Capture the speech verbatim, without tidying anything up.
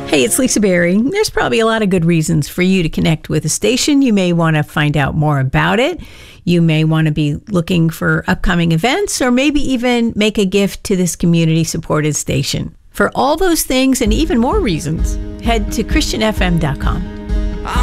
Hey, it's Lisa Berry. There's probably a lot of good reasons for you to connect with a station. You may want to find out more about it. You may want to be looking for upcoming events, or maybe even make a gift to this community-supported station. For all those things and even more reasons, head to Christian F M dot com.